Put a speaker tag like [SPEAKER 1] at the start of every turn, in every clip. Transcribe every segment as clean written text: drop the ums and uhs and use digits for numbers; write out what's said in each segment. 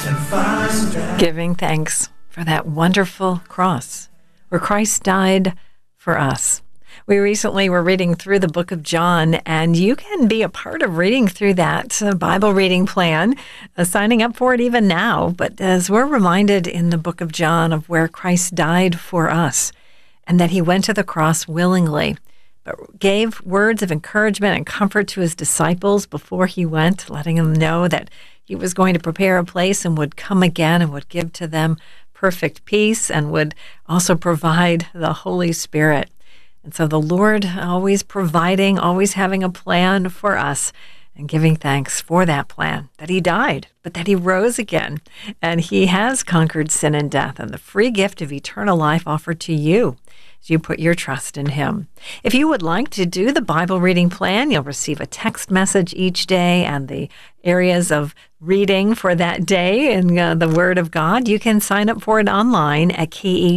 [SPEAKER 1] Giving thanks for that wonderful cross where Christ died for us. We recently were reading through the book of John, and you can be a part of reading through that Bible reading plan, signing up for it even now. But as we're reminded in the book of John of where Christ died for us and that he went to the cross willingly, but gave words of encouragement and comfort to his disciples before he went, letting them know that he was going to prepare a place and would come again and would give to them perfect peace and would also provide the Holy Spirit. And so the Lord always providing, always having a plan for us, and giving thanks for that plan, that he died, but that he rose again, and he has conquered sin and death, and the free gift of eternal life offered to you as you put your trust in him. If you would like to do the Bible reading plan, you'll receive a text message each day and the areas of reading for that day in the Word of God. You can sign up for it online at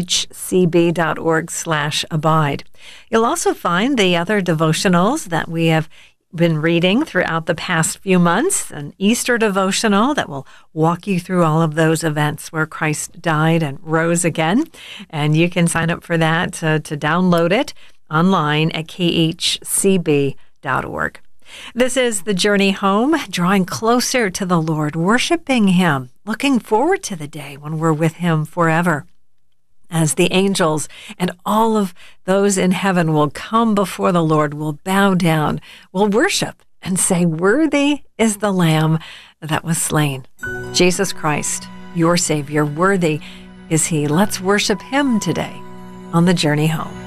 [SPEAKER 1] khcb.org/abide. You'll also find the other devotionals that we have been reading throughout the past few months, an Easter devotional that will walk you through all of those events where Christ died and rose again. And you can sign up for that to download it online at khcb.org. This is The Journey Home, drawing closer to the Lord, worshiping him, looking forward to the day when we're with him forever, as the angels and all of those in heaven will come before the Lord, will bow down, will worship and say, "Worthy is the Lamb that was slain." Jesus Christ, your Savior, worthy is he. Let's worship him today on The Journey Home.